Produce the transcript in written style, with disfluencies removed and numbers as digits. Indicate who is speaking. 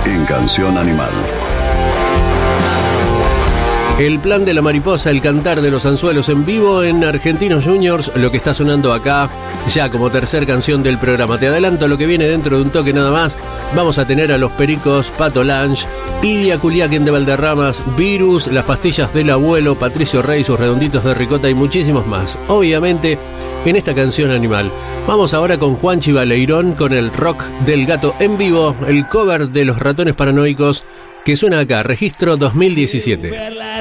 Speaker 1: en Canción Animal.
Speaker 2: El plan de la mariposa, el cantar de los anzuelos en vivo en Argentinos Juniors, lo que está sonando acá, ya como tercer canción del programa. Te adelanto lo que viene dentro de un toque nada más. Vamos a tener a Los Pericos, Pato Lange, Iria Culiaquen de Valderramas, Virus, Las Pastillas del Abuelo, Patricio Rey, sus redonditos de ricota y muchísimos más. Obviamente, en esta Canción Animal. Vamos ahora con Juanchi Baleirón, con el rock del gato en vivo, el cover de Los Ratones Paranoicos, que suena acá, registro 2017.